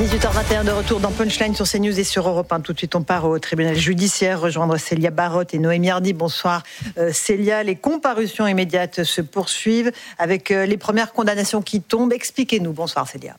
18h21 de retour dans Punchline sur CNews et sur Europe 1. Tout de suite, on part au tribunal judiciaire rejoindre Célia Barotte et Noémie Hardy. Bonsoir Célia. Les comparutions immédiates se poursuivent avec les premières condamnations qui tombent. Expliquez-nous. Bonsoir Célia.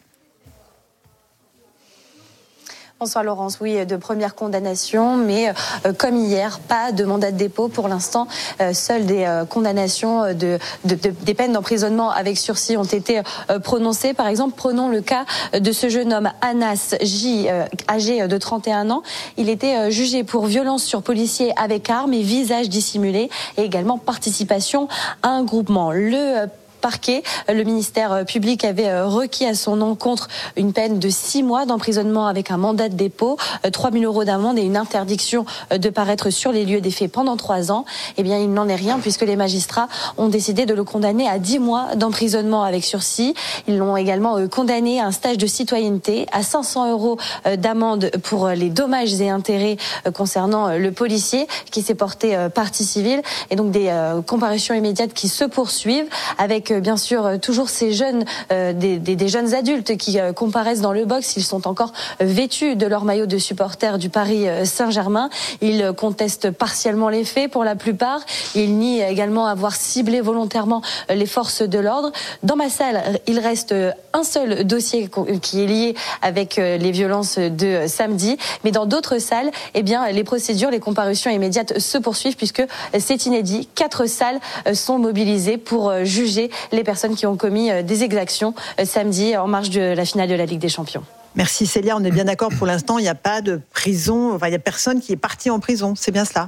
Bonsoir Laurence, oui, de première condamnation, mais comme hier, pas de mandat de dépôt pour l'instant. Seules des condamnations des peines d'emprisonnement avec sursis ont été prononcées. Par exemple, prenons le cas de ce jeune homme, Anas J, âgé de 31 ans. Il était jugé pour violence sur policier avec arme et visage dissimulé et également participation à un groupement. Le ministère public avait requis à son encontre une peine de 6 mois d'emprisonnement avec un mandat de dépôt, 3 000 € d'amende et une interdiction de paraître sur les lieux des faits pendant 3 ans. Eh bien, il n'en est rien puisque les magistrats ont décidé de le condamner à 10 mois d'emprisonnement avec sursis. Ils l'ont également condamné à un stage de citoyenneté, à 500 € d'amende pour les dommages et intérêts concernant le policier qui s'est porté partie civile. Et donc des comparutions immédiates qui se poursuivent avec bien sûr toujours ces jeunes, des jeunes adultes qui comparaissent dans le box. Ils sont encore vêtus de leur maillot de supporters du Paris Saint-Germain. Ils contestent partiellement les faits pour la plupart. Ils nient également avoir ciblé volontairement les forces de l'ordre. Dans ma salle, il reste un seul dossier qui est lié avec les violences de samedi. Mais dans d'autres salles, eh bien, les procédures, les comparutions immédiates se poursuivent puisque c'est inédit. 4 salles sont mobilisées pour juger les personnes qui ont commis des exactions samedi en marge de la finale de la Ligue des Champions. Merci Célia, on est bien d'accord pour l'instant, il n'y a pas de prison, il n'y a personne qui est parti en prison, c'est bien cela ?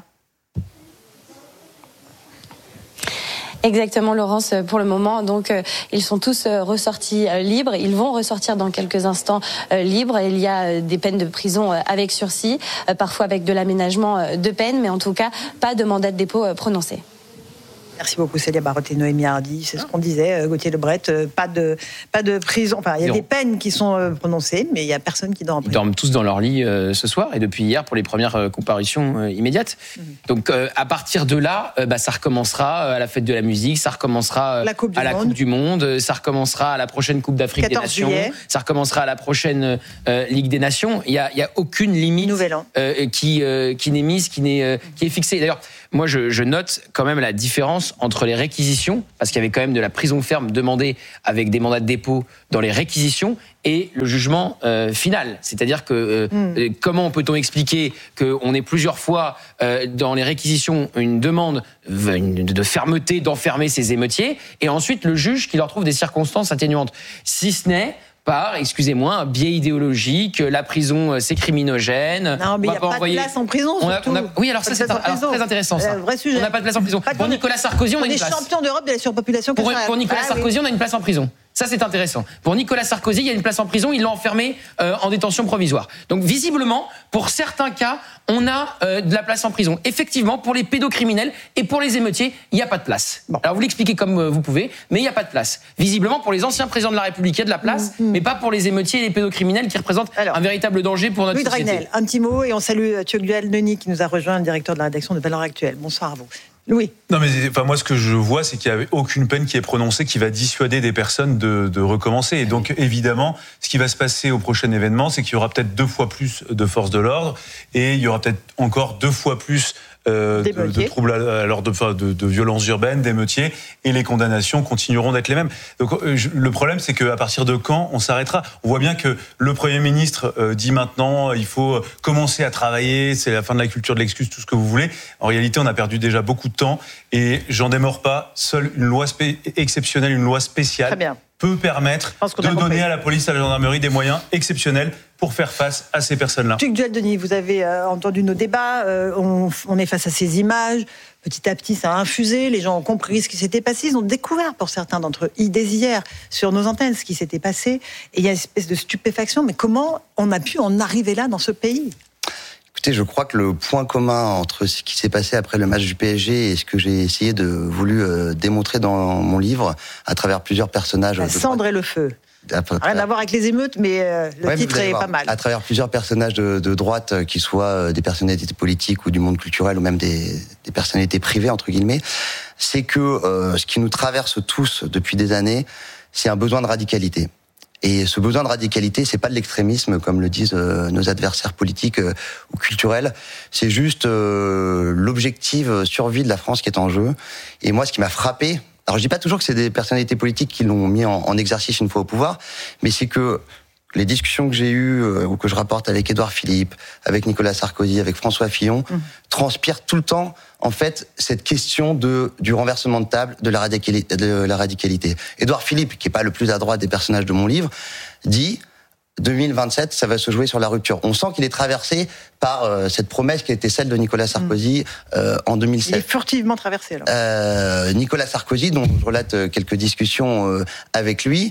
Exactement Laurence, pour le moment, donc ils sont tous ressortis libres, ils vont ressortir dans quelques instants libres. Il y a des peines de prison avec sursis, parfois avec de l'aménagement de peine, mais en tout cas pas de mandat de dépôt prononcé. Merci beaucoup Célia Barotte et Noémie Hardy. C'est ce qu'on disait, Gauthier Lebret, pas de prison. Enfin, il y a des peines qui sont prononcées, mais il n'y a personne qui dort en prison. Ils dorment tous dans leur lit ce soir et depuis hier pour les premières comparutions immédiates. Donc à partir de là, ça recommencera à la fête de la musique, ça recommencera à la Coupe du Monde, ça recommencera à la prochaine Coupe d'Afrique des Nations, ça recommencera à la prochaine Ligue des Nations. Il y a aucune limite qui n'est mise, qui est fixée. D'ailleurs, moi je note quand même la différence entre les réquisitions, parce qu'il y avait quand même de la prison ferme demandée avec des mandats de dépôt dans les réquisitions, et le jugement final. C'est-à-dire que comment peut-on expliquer qu'on ait plusieurs fois dans les réquisitions une demande de fermeté, d'enfermer ces émeutiers, et ensuite le juge qui leur trouve des circonstances atténuantes, si ce n'est par, excusez-moi, un biais idéologique, la prison c'est criminogène. Non, mais il n'y a pas de place en prison, surtout. Oui, alors ça c'est très intéressant. Ça. Vrai sujet. On n'a pas de place en prison. Pour Nicolas Sarkozy, on a une place. On est champion d'Europe de la surpopulation. Pour Nicolas Sarkozy, on a une place en prison. Ça, c'est intéressant. Pour Nicolas Sarkozy, il y a une place en prison, ils l'ont enfermé en détention provisoire. Donc, visiblement, pour certains cas, on a de la place en prison. Effectivement, pour les pédocriminels et pour les émeutiers, il n'y a pas de place. Bon. Alors, vous l'expliquez comme vous pouvez, mais il n'y a pas de place. Visiblement, pour les anciens présidents de la République, il y a de la place, mais pas pour les émeutiers et les pédocriminels qui représentent un véritable danger pour notre société. Louis Dragnel, un petit mot et on salue Tugdual Denis qui nous a rejoint, le directeur de la rédaction de Valeurs Actuelles. Bonsoir à vous. Louis. Non mais moi ce que je vois c'est qu'il n'y a aucune peine qui est prononcée qui va dissuader des personnes de recommencer et donc évidemment ce qui va se passer au prochain événement c'est qu'il y aura peut-être 2 fois plus de forces de l'ordre et il y aura peut-être encore 2 fois plus de troubles à l'ordre de violences urbaines, d'émeutiers, et les condamnations continueront d'être les mêmes. Donc le problème, c'est qu'à partir de quand on s'arrêtera ? On voit bien que le Premier ministre dit maintenant il faut commencer à travailler, c'est la fin de la culture de l'excuse, tout ce que vous voulez. En réalité, on a perdu déjà beaucoup de temps et j'en démords pas. Seule une loi exceptionnelle, une loi spéciale peut permettre de donner à la police, à la gendarmerie des moyens exceptionnels pour faire face à ces personnes-là. Tugdual Denis, vous avez entendu nos débats, on est face à ces images, petit à petit ça a infusé, les gens ont compris ce qui s'était passé, ils ont découvert pour certains d'entre eux, dès hier, sur nos antennes, ce qui s'était passé, et il y a une espèce de stupéfaction, mais comment on a pu en arriver là dans ce pays ? Écoutez, je crois que le point commun entre ce qui s'est passé après le match du PSG et ce que j'ai essayé de démontrer dans mon livre, à travers plusieurs personnages... La cendre et le feu. Rien à voir avec les émeutes, mais le titre est pas mal. À travers plusieurs personnages de droite, qui soient des personnalités politiques ou du monde culturel, ou même des personnalités privées, entre guillemets, c'est que ce qui nous traverse tous depuis des années, c'est un besoin de radicalité. Et ce besoin de radicalité, c'est pas de l'extrémisme, comme le disent nos adversaires politiques ou culturels. C'est juste l'objective survie de la France qui est en jeu. Et moi, ce qui m'a frappé, alors je dis pas toujours que c'est des personnalités politiques qui l'ont mis en exercice une fois au pouvoir, mais c'est que les discussions que j'ai eues ou que je rapporte avec Édouard Philippe, avec Nicolas Sarkozy, avec François Fillon, transpirent tout le temps, en fait, cette question du renversement de table, de la radicalité. Édouard Philippe, qui est pas le plus à droite des personnages de mon livre, dit 2027, ça va se jouer sur la rupture. On sent qu'il est traversé par cette promesse qui a été celle de Nicolas Sarkozy en 2007. Il est furtivement traversé, alors. Nicolas Sarkozy, dont je relate quelques discussions avec lui,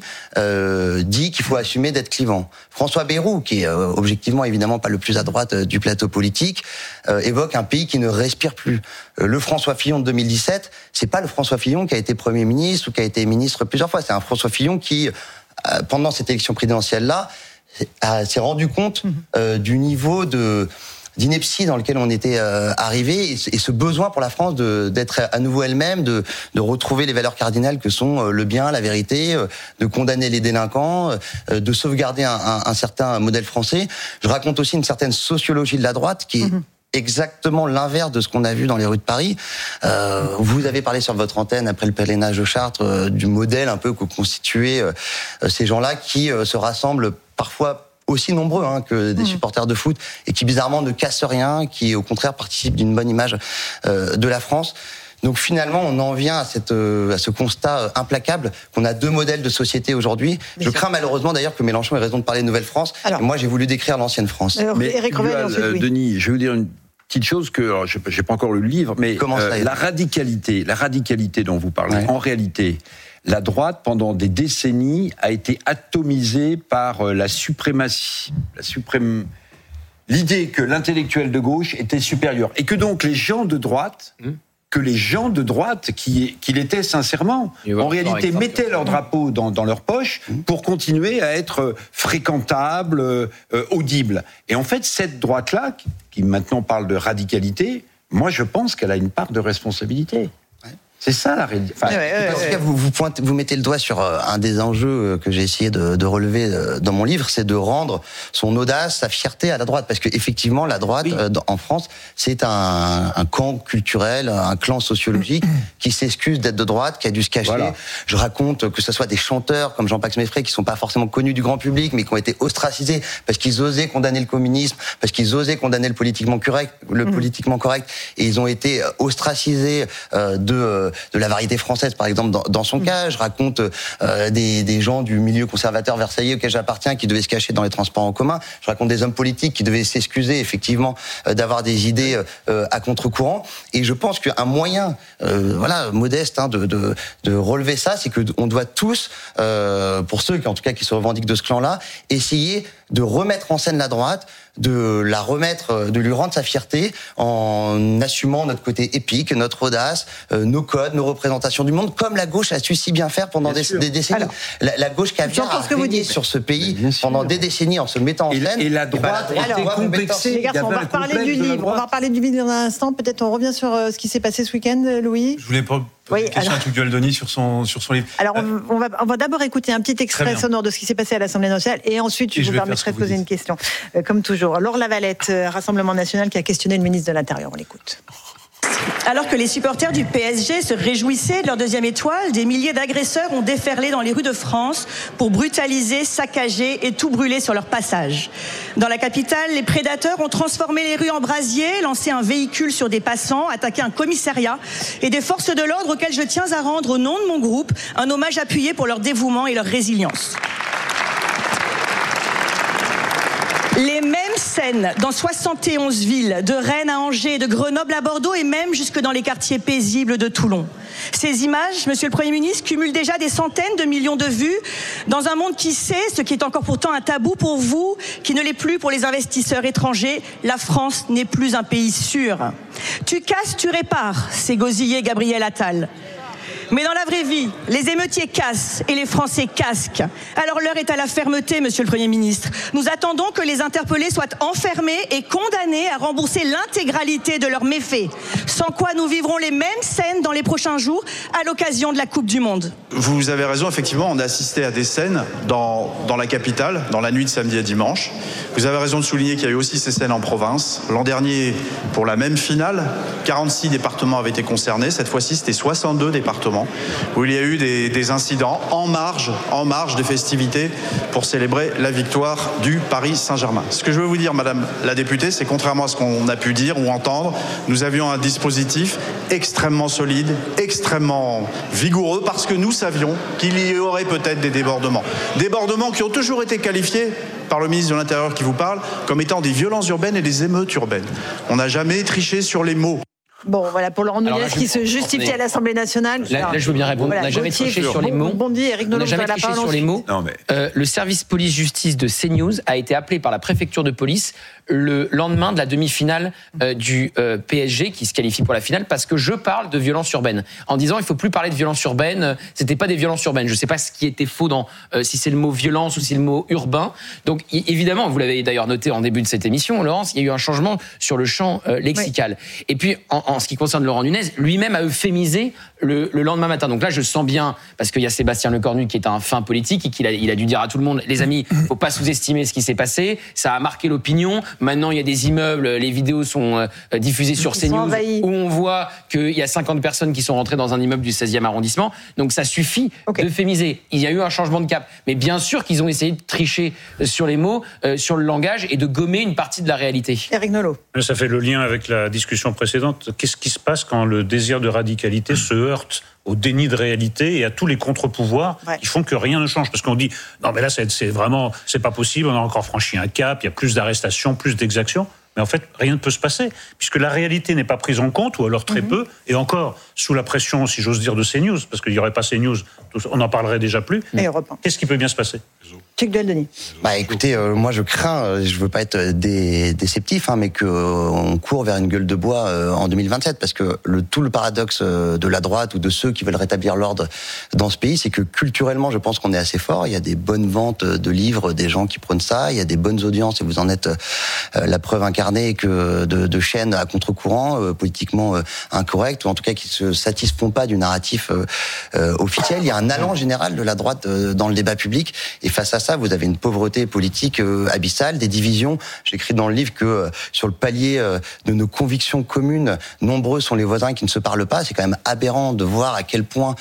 dit qu'il faut assumer d'être clivant. François Bayrou, qui est objectivement évidemment pas le plus à droite du plateau politique, évoque un pays qui ne respire plus. Le François Fillon de 2017, c'est pas le François Fillon qui a été Premier ministre ou qui a été ministre plusieurs fois. C'est un François Fillon qui, pendant cette élection présidentielle-là, s'est rendu compte du niveau d'ineptie dans lequel on était arrivé et ce besoin pour la France d'être à nouveau elle-même, de retrouver les valeurs cardinales que sont le bien, la vérité, de condamner les délinquants, de sauvegarder un certain modèle français. Je raconte aussi une certaine sociologie de la droite qui est exactement l'inverse de ce qu'on a vu dans les rues de Paris. Vous avez parlé sur votre antenne, après le pèlerinage de Chartres, du modèle un peu que constituaient ces gens-là qui se rassemblent parfois aussi nombreux que des supporters de foot et qui bizarrement ne cassent rien, qui au contraire participent d'une bonne image de la France. Donc finalement, on en vient à ce constat implacable qu'on a deux modèles de société aujourd'hui. Je crains malheureusement d'ailleurs que Mélenchon ait raison de parler de Nouvelle France. Alors, moi, j'ai voulu décrire l'ancienne France. Mais Éric Revel, Denis, je vais vous dire une petite chose que j'ai pas encore lu le livre, mais la radicalité dont vous parlez, en réalité, la droite, pendant des décennies, a été atomisée par la suprématie, l'idée que l'intellectuel de gauche était supérieur. Et que donc les gens de droite, qui l'étaient sincèrement, en réalité mettaient leur drapeau dans leur poche pour continuer à être fréquentables, audibles. Et en fait, cette droite-là, qui maintenant parle de radicalité, moi je pense qu'elle a une part de responsabilité. C'est ça la réalité. Vous mettez le doigt sur un des enjeux que j'ai essayé de relever dans mon livre, c'est de rendre son audace, sa fierté à la droite. Parce qu'effectivement, la droite, en France, c'est un camp culturel, un clan sociologique qui s'excuse d'être de droite, qui a dû se cacher. Voilà. Je raconte que ce soit des chanteurs comme Jean-Pax Meffray qui sont pas forcément connus du grand public, mais qui ont été ostracisés parce qu'ils osaient condamner le communisme, parce qu'ils osaient condamner le politiquement correct, et ils ont été ostracisés de la variété française, par exemple, dans son cas. Je raconte des gens du milieu conservateur versaillais auquel j'appartiens qui devaient se cacher dans les transports en commun. Je raconte des hommes politiques qui devaient s'excuser, effectivement, d'avoir des idées à contre-courant. Et je pense qu'un moyen, modeste, de relever ça, c'est qu'on doit tous, pour ceux qui, en tout cas, qui se revendiquent de ce clan-là, essayer de remettre en scène la droite, de lui rendre sa fierté en assumant notre côté épique, notre audace, nos codes, nos représentations du monde, comme la gauche a su si bien faire pendant des décennies. Alors, la gauche qui a régné sur ce pays pendant des décennies en se mettant en scène. Et la droite était complexée. Les gars, on va reparler du livre. On va reparler du livre dans un instant. Peut-être on revient sur ce qui s'est passé ce week-end, Louis. Je voulais poser une question à Tugdual Denis sur son livre. Alors, on va d'abord écouter un petit extrait sonore de ce qui s'est passé à l'Assemblée nationale et ensuite, je vous permettrai de poser une question. Comme toujours. Laure Lavalette, Rassemblement national, qui a questionné le ministre de l'Intérieur. On l'écoute. Alors que les supporters du PSG se réjouissaient de leur deuxième étoile, des milliers d'agresseurs ont déferlé dans les rues de France pour brutaliser, saccager et tout brûler sur leur passage. Dans la capitale, les prédateurs ont transformé les rues en brasier, lancé un véhicule sur des passants, attaqué un commissariat et des forces de l'ordre auxquelles je tiens à rendre, au nom de mon groupe, un hommage appuyé pour leur dévouement et leur résilience. Les mêmes scènes dans 71 villes, de Rennes à Angers, de Grenoble à Bordeaux et même jusque dans les quartiers paisibles de Toulon. Ces images, Monsieur le Premier ministre, cumulent déjà des centaines de millions de vues dans un monde qui sait, ce qui est encore pourtant un tabou pour vous, qui ne l'est plus pour les investisseurs étrangers, la France n'est plus un pays sûr. Tu casses, tu répares, c'est gosillé Gabriel Attal. Mais dans la vraie vie, les émeutiers cassent et les Français casquent. Alors l'heure est à la fermeté, monsieur le Premier ministre. Nous attendons que les interpellés soient enfermés et condamnés à rembourser l'intégralité de leurs méfaits. Sans quoi nous vivrons les mêmes scènes dans les prochains jours à l'occasion de la Coupe du Monde. Vous avez raison, effectivement, on a assisté à des scènes dans la capitale, dans la nuit de samedi à dimanche. Vous avez raison de souligner qu'il y a eu aussi ces scènes en province. L'an dernier, pour la même finale, 46 départements avaient été concernés. Cette fois-ci, c'était 62 départements où il y a eu des incidents en marge des festivités pour célébrer la victoire du Paris Saint-Germain. Ce que je veux vous dire, Madame la députée, c'est contrairement à ce qu'on a pu dire ou entendre, nous avions un dispositif extrêmement solide, extrêmement vigoureux, parce que nous savions qu'il y aurait peut-être des débordements. Débordements qui ont toujours été qualifiés par le ministre de l'Intérieur qui vous parle comme étant des violences urbaines et des émeutes urbaines. On n'a jamais triché sur les mots. Bon, voilà, pour Laurent Nunez qui se justifie à l'Assemblée nationale. Là, je veux bien répondre. Voilà, on n'a jamais triché sur les mots. Eric Nolot, on n'a jamais triché sur les mots. Le service police-justice de CNews a été appelé par la préfecture de police le lendemain de la demi-finale du PSG qui se qualifie pour la finale parce que je parle de violence urbaine. En disant, il ne faut plus parler de violence urbaine. C'était pas des violences urbaines. Je ne sais pas ce qui était faux dans si c'est le mot violence ou si c'est le mot urbain. Donc, évidemment, vous l'avez d'ailleurs noté en début de cette émission, Laurence, il y a eu un changement sur le champ lexical. Oui. Et puis, en ce qui concerne Laurent Nunez, lui-même a euphémisé le lendemain matin. Donc là, je sens bien, parce qu'il y a Sébastien Lecornu qui est un fin politique et qu'il a dû dire à tout le monde, les amis, faut pas sous-estimer ce qui s'est passé, ça a marqué l'opinion. Maintenant, il y a des immeubles, les vidéos sont diffusées sur CNews où on voit qu'il y a 50 personnes qui sont rentrées dans un immeuble du 16e arrondissement. Donc ça suffit d'euphémiser. Il y a eu un changement de cap. Mais bien sûr qu'ils ont essayé de tricher sur les mots, sur le langage et de gommer une partie de la réalité. Eric Nolot. Ça fait le lien avec la discussion précédente. Qu'est-ce qui se passe quand le désir de radicalité se heurte au déni de réalité et à tous les contre-pouvoirs qui font que rien ne change? Parce qu'on dit, non mais là c'est pas possible, on a encore franchi un cap, il y a plus d'arrestations, plus d'exactions. Mais en fait, rien ne peut se passer, puisque la réalité n'est pas prise en compte, ou alors très peu, et encore, sous la pression, si j'ose dire, de CNews, parce qu'il n'y aurait pas CNews, on n'en parlerait déjà plus. Qu'est-ce qui peut bien se passer? Denis. Écoutez, moi je crains, je veux pas être déceptif, mais qu'on court vers une gueule de bois en 2027, parce que tout le paradoxe de la droite ou de ceux qui veulent rétablir l'ordre dans ce pays, c'est que culturellement, je pense qu'on est assez fort. Il y a des bonnes ventes de livres, des gens qui prennent ça, il y a des bonnes audiences, et vous en êtes la preuve incarnée que de chaînes à contre-courant, politiquement incorrectes, ou en tout cas qui se satisfont pas du narratif officiel. Il y a un allant général de la droite dans le débat public, et face à ça, vous avez une pauvreté politique abyssale, des divisions. J'écris dans le livre que sur le palier de nos convictions communes, nombreux sont les voisins qui ne se parlent pas. C'est quand même aberrant de voir à quel point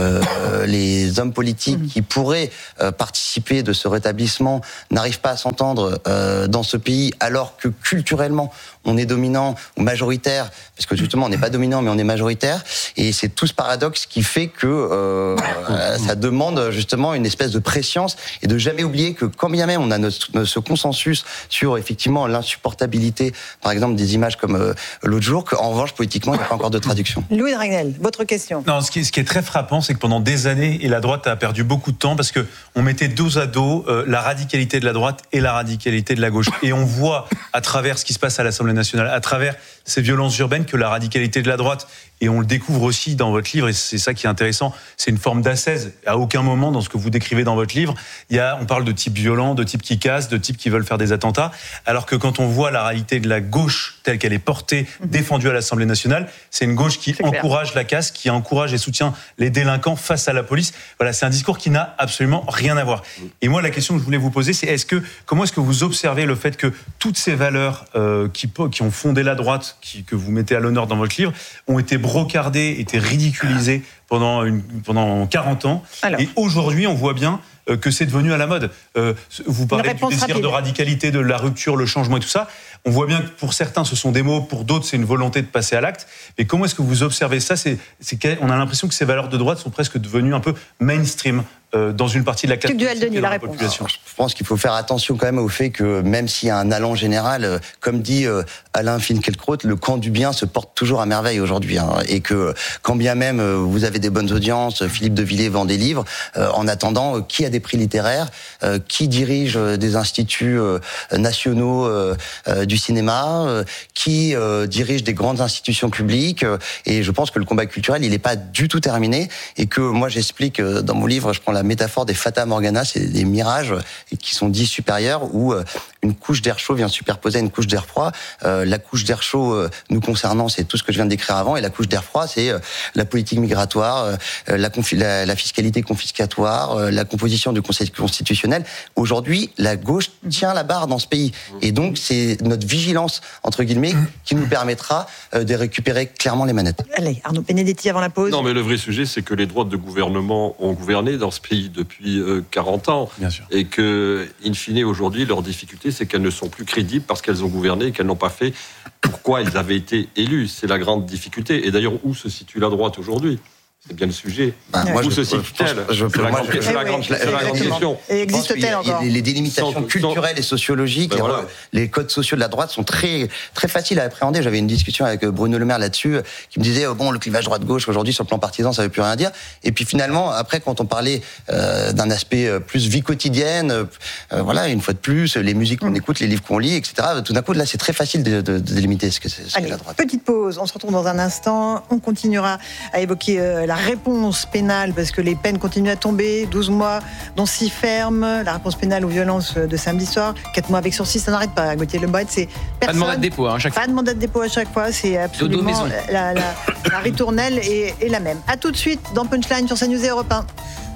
les hommes politiques qui pourraient participer de ce rétablissement n'arrivent pas à s'entendre dans ce pays, alors que culturellement, on est dominant ou majoritaire, parce que justement, on n'est pas dominant, mais on est majoritaire. Et c'est tout ce paradoxe qui fait que ça demande justement une espèce de prescience et de jamais oublier que quand bien même on a ce consensus sur effectivement l'insupportabilité, par exemple, des images comme l'autre jour, qu'en revanche, politiquement, il n'y a pas encore de traduction. Louis Dragnel, votre question. Non, ce qui est très frappant, c'est que pendant des années, et la droite a perdu beaucoup de temps, parce que on mettait dos à dos la radicalité de la droite et la radicalité de la gauche. Et on voit, à travers ce qui se passe à l'Assemblée nationale, à travers ces violences urbaines, que la radicalité de la droite, et on le découvre aussi dans votre livre, et c'est ça qui est intéressant, c'est une forme d'ascèse. À aucun moment, dans ce que vous décrivez dans votre livre, on parle de types violents, de types qui cassent, de types qui veulent faire des attentats, alors que quand on voit la réalité de la gauche telle qu'elle est portée, défendue à l'Assemblée nationale, c'est une gauche qui encourage la casse, qui encourage et soutient les délinquants face à la police. Voilà, c'est un discours qui n'a absolument rien à voir. Et moi, la question que je voulais vous poser, c'est comment est-ce que vous observez le fait que toutes ces valeurs qui ont fondé la droite, que vous mettez à l'honneur dans votre livre, ont été brocardées, été ridiculisées pendant 40 ans. Et aujourd'hui, on voit bien que c'est devenu à la mode. Vous parlez du désir de radicalité, de la rupture, le changement et tout ça. On voit bien que pour certains, ce sont des mots, pour d'autres, c'est une volonté de passer à l'acte. Mais comment est-ce que vous observez ça? On a l'impression que ces valeurs de droite sont presque devenues un peu mainstream dans une partie de la classe politique et de la population. Je pense qu'il faut faire attention quand même au fait que même s'il y a un allant général, comme dit Alain Finkielkraut, le camp du bien se porte toujours à merveille aujourd'hui. Et que quand bien même vous avez des bonnes audiences, Philippe de Villiers vend des livres, en attendant, qui a des prix littéraires, qui dirige des instituts nationaux du cinéma, qui dirige des grandes institutions publiques. Et je pense que le combat culturel, il n'est pas du tout terminé. Et que moi, j'explique dans mon livre, je prends la métaphore des Fata Morgana, c'est des mirages qui sont dits supérieurs, où une couche d'air chaud vient superposer à une couche d'air froid. La couche d'air chaud, nous concernant, c'est tout ce que je viens de décrire avant, et la couche d'air froid, c'est la politique migratoire, la fiscalité confiscatoire, la composition du Conseil constitutionnel. Aujourd'hui, la gauche tient la barre dans ce pays. Et donc, c'est notre vigilance, entre guillemets, qui nous permettra de récupérer clairement les manettes. Allez, Arnaud Benedetti avant la pause. Non, mais le vrai sujet, c'est que les droites de gouvernement ont gouverné dans ce pays depuis 40 ans. Bien sûr. Et que, in fine, aujourd'hui, leur difficulté, c'est qu'elles ne sont plus crédibles parce qu'elles ont gouverné et qu'elles n'ont pas fait pourquoi elles avaient été élues. C'est la grande difficulté. Et d'ailleurs, où se situe la droite aujourd'hui ? C'est bien le sujet. Où se situe-t-elle ? C'est la grande question. Et existe-t-elle encore ? Les délimitations culturelles et sociologiques, les codes sociaux de la droite sont très, très faciles à appréhender. J'avais une discussion avec Bruno Le Maire là-dessus, qui me disait, le clivage droite-gauche, aujourd'hui, sur le plan partisan, ça ne veut plus rien dire. Et puis finalement, après, quand on parlait d'un aspect plus vie quotidienne, une fois de plus, les musiques qu'on écoute, les livres qu'on lit, etc., tout d'un coup, là, c'est très facile de délimiter ce qu'est la droite. Petite pause, on se retrouve dans un instant. On continuera à évoquer la réponse pénale, parce que les peines continuent à tomber, 12 mois, dont 6 fermes, la réponse pénale aux violences de samedi soir, 4 mois avec sursis, ça n'arrête pas. Gauthier Lebret, c'est personne. Pas de mandat de dépôt à chaque fois. Pas de mandat de dépôt à chaque fois, c'est absolument la ritournelle est la même. À tout de suite dans Punchline sur CNews et Europe 1.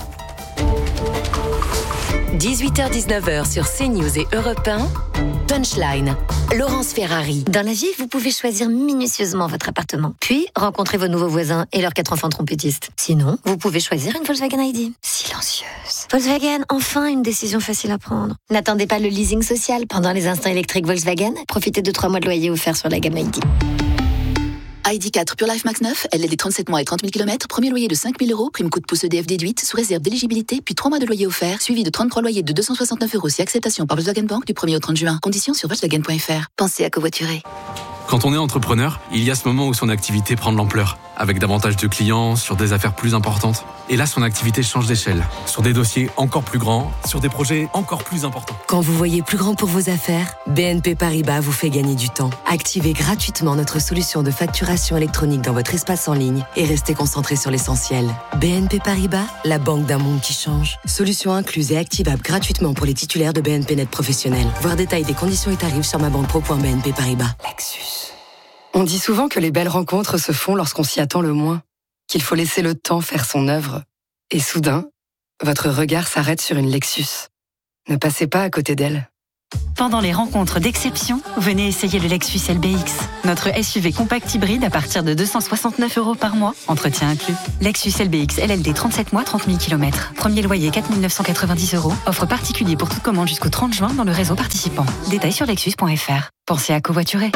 18h-19h sur CNews et Europe 1. Punchline, Laurence Ferrari. Dans la vie, vous pouvez choisir minutieusement votre appartement, puis rencontrer vos nouveaux voisins et leurs 4 enfants trompettistes. Sinon, vous pouvez choisir une Volkswagen ID. Silencieuse. Volkswagen, enfin une décision facile à prendre. N'attendez pas le leasing social. Pendant les instants électriques Volkswagen, profitez de 3 mois de loyer offerts sur la gamme ID. ID4 Pure Life Max 9, LLD 37 mois et 30 000 km, premier loyer de 5 000 €, prime coup de pouce EDF déduite, sous réserve d'éligibilité, puis 3 mois de loyer offert, suivi de 33 loyers de 269 € si acceptation par Volkswagen Bank du 1er au 30 juin. Conditions sur Volkswagen.fr. Pensez à covoiturer. Quand on est entrepreneur, il y a ce moment où son activité prend de l'ampleur, avec davantage de clients, sur des affaires plus importantes. Et là, son activité change d'échelle, sur des dossiers encore plus grands, sur des projets encore plus importants. Quand vous voyez plus grand pour vos affaires, BNP Paribas vous fait gagner du temps. Activez gratuitement notre solution de facturation électronique dans votre espace en ligne et restez concentré sur l'essentiel. BNP Paribas, la banque d'un monde qui change. Solution incluse et activable gratuitement pour les titulaires de BNP Net Professionnel. Voir détail des conditions et tarifs sur mabanquepro.bnp Paribas. Lexus. On dit souvent que les belles rencontres se font lorsqu'on s'y attend le moins, qu'il faut laisser le temps faire son œuvre. Et soudain, votre regard s'arrête sur une Lexus. Ne passez pas à côté d'elle. Pendant les rencontres d'exception, venez essayer le Lexus LBX. Notre SUV compact hybride à partir de 269 € par mois, entretien inclus. Lexus LBX LLD 37 mois, 30 000 km. Premier loyer 4 990 €. Offre particulier pour toute commande jusqu'au 30 juin dans le réseau participant. Détails sur lexus.fr. Pensez à covoiturer.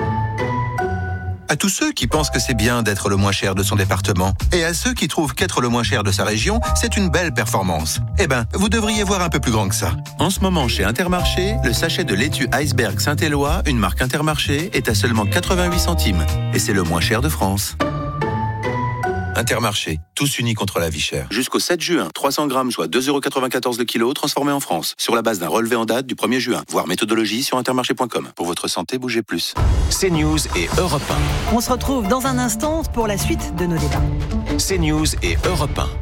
À tous ceux qui pensent que c'est bien d'être le moins cher de son département, et à ceux qui trouvent qu'être le moins cher de sa région, c'est une belle performance. Eh ben, vous devriez voir un peu plus grand que ça. En ce moment, chez Intermarché, le sachet de laitue Iceberg Saint-Éloi, une marque Intermarché, est à seulement 88 centimes. Et c'est le moins cher de France. Intermarché, tous unis contre la vie chère. Jusqu'au 7 juin, 300 grammes, soit 2,94 € le kilo, transformés en France. Sur la base d'un relevé en date du 1er juin. Voir méthodologie sur intermarché.com. Pour votre santé, bougez plus. CNews et Europe 1. On se retrouve dans un instant pour la suite de nos débats. CNews et Europe 1.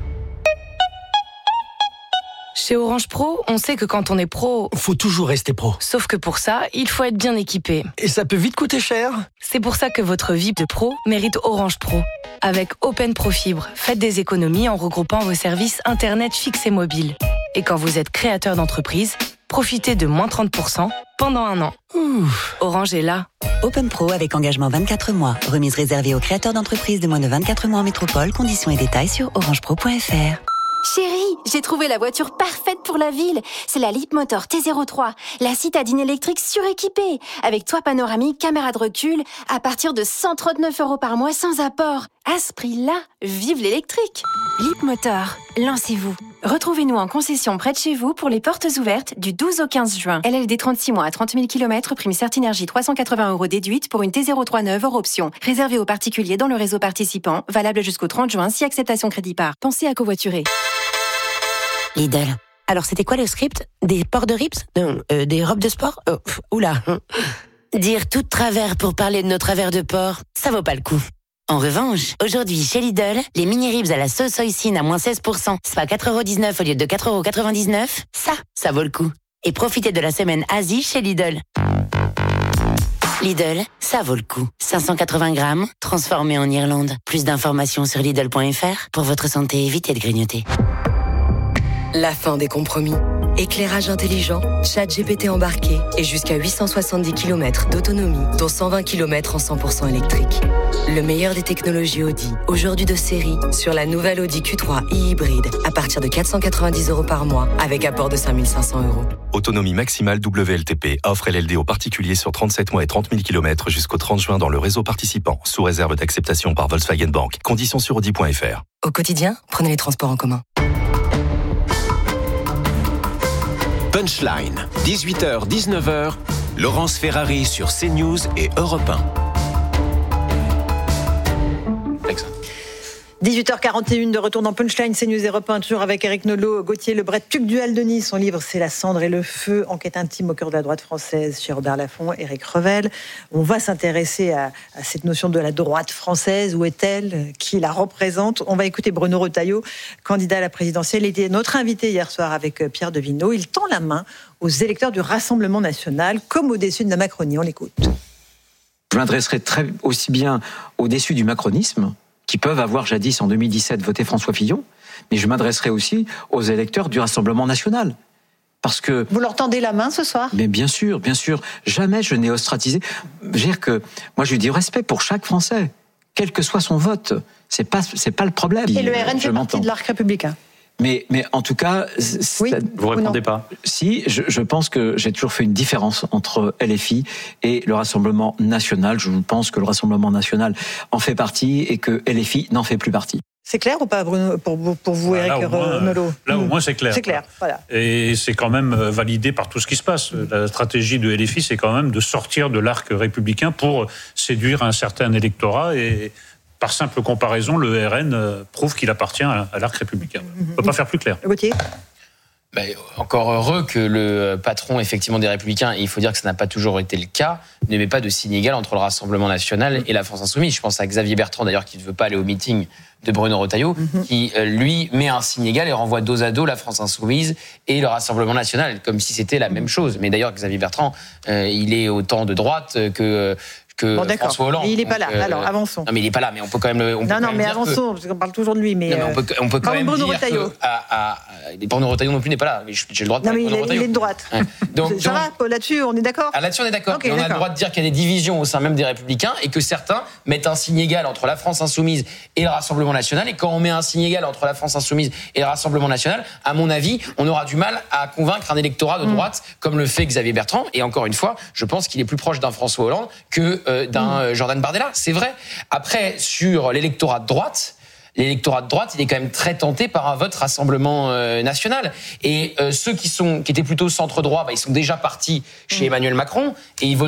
Chez Orange Pro, on sait que quand on est pro... faut toujours rester pro. Sauf que pour ça, il faut être bien équipé. Et ça peut vite coûter cher. C'est pour ça que votre vie de pro mérite Orange Pro. Avec Open Pro Fibre, faites des économies en regroupant vos services Internet fixe et mobile. Et quand vous êtes créateur d'entreprise, profitez de moins 30% pendant 1 an. Orange est là. Open Pro avec engagement 24 mois. Remise réservée aux créateurs d'entreprises de moins de 24 mois en métropole. Conditions et détails sur orangepro.fr. Chérie, j'ai trouvé la voiture parfaite pour la ville. C'est la Leapmotor T03, la citadine électrique suréquipée, avec toit panoramique, caméra de recul, à partir de 139 € par mois sans apport. À ce prix-là, vive l'électrique. Leapmotor, lancez-vous. Retrouvez-nous en concession près de chez vous pour les portes ouvertes du 12 au 15 juin. LLD 36 mois à 30 000 km, prime Certinergie 380 € déduite pour une T03 neuve hors option. Réservé aux particuliers dans le réseau participant, valable jusqu'au 30 juin si acceptation crédit par. Pensez à covoiturer. Lidl, Alors, c'était quoi le script? Des ports de rips? Des robes de sport? Oula. Dire tout de travers pour parler de nos travers de porc, ça vaut pas le coup. En revanche, aujourd'hui, chez Lidl, les mini-ribs à la sauce hoisin à moins 16%, soit 4,19€ au lieu de 4,99€, ça vaut le coup. Et profitez de la semaine Asie chez Lidl. Lidl, ça vaut le coup. 580 grammes, transformé en Irlande. Plus d'informations sur Lidl.fr. Pour votre santé, évitez de grignoter. La fin des compromis. Éclairage intelligent, ChatGPT embarqué et jusqu'à 870 km d'autonomie, dont 120 km en 100% électrique. Le meilleur des technologies Audi, aujourd'hui de série, sur la nouvelle Audi Q3 e-hybride, à partir de 490€ par mois, avec apport de 5 500€. Autonomie maximale WLTP. Offre LLD aux particuliers sur 37 mois et 30 000 km jusqu'au 30 juin dans le réseau participant, sous réserve d'acceptation par Volkswagen Bank. Conditions sur Audi.fr. Au quotidien, prenez les transports en commun. Punchline, 18h, 19h, Laurence Ferrari sur CNews et Europe 1. 18h41 de retour dans Punchline, CNews et Europe 1, toujours avec Éric Nolot, Gauthier Lebret, Tugdual Denis. Son livre, c'est La cendre et le feu, enquête intime au cœur de la droite française, chez Robert Laffont, Éric Revel. On va s'intéresser à cette notion de la droite française. Où est-elle? Qui la représente? On va écouter Bruno Retailleau, candidat à la présidentielle. Il était notre invité hier soir avec Pierre Devineau. Il tend la main aux électeurs du Rassemblement national, comme au-dessus de la Macronie. On l'écoute. Je m'adresserai aussi bien au-dessus du macronisme, qui peuvent avoir jadis en 2017 voté François Fillon, mais je m'adresserai aussi aux électeurs du Rassemblement national. Parce que... Vous leur tendez la main ce soir? Mais bien sûr. Jamais je n'ai ostracisé. Je veux dire que moi j'ai du respect pour chaque Français, quel que soit son vote. C'est pas le problème. Et le RN fait partie de l'arc républicain. Mais en tout cas... Oui, vous répondez pas. Si, je pense que j'ai toujours fait une différence entre LFI et le Rassemblement national. Je pense que le Rassemblement national en fait partie et que LFI n'en fait plus partie. C'est clair ou pas, Bruno, pour vous, Éric Nolot? Là, au moins, c'est clair. C'est clair, voilà. Et c'est quand même validé par tout ce qui se passe. La stratégie de LFI, c'est quand même de sortir de l'arc républicain pour séduire un certain électorat et... Par simple comparaison, le RN prouve qu'il appartient à l'arc républicain. On ne peut pas faire plus clair. Gauthier ? Encore heureux que le patron effectivement des Républicains, et il faut dire que ça n'a pas toujours été le cas, ne met pas de signe égal entre le Rassemblement national et la France insoumise. Je pense à Xavier Bertrand d'ailleurs qui ne veut pas aller au meeting de Bruno Retailleau, qui lui met un signe égal et renvoie dos à dos la France insoumise et le Rassemblement national, comme si c'était la même chose. Mais d'ailleurs Xavier Bertrand, il est autant de droite que François Hollande. Mais il n'est pas là. Alors, avançons. Non, mais il n'est pas là. Mais on peut quand même avançons, parce qu'on parle toujours de lui. Mais on peut quand même Bruno dire Retailleau. Bruno Retailleau non plus n'est pas là. Mais j'ai le droit de parler de Bruno Retailleau. Il est de droite. Ça va, là-dessus, on est d'accord? Là-dessus, on est d'accord. Okay, et on a le droit de dire qu'il y a des divisions au sein même des Républicains et que certains mettent un signe égal entre la France insoumise et le Rassemblement national. Et quand on met un signe égal entre la France insoumise et le Rassemblement national, à mon avis, on aura du mal à convaincre un électorat de droite comme le fait Xavier Bertrand. Et encore une fois, je pense qu'il est plus proche d'un François Hollande que d'un Jordan Bardella, c'est vrai. Après, sur l'électorat de droite, il est quand même très tenté par un vote Rassemblement national. Et ceux qui étaient plutôt centre-droit, ils sont déjà partis chez Emmanuel Macron et ils votent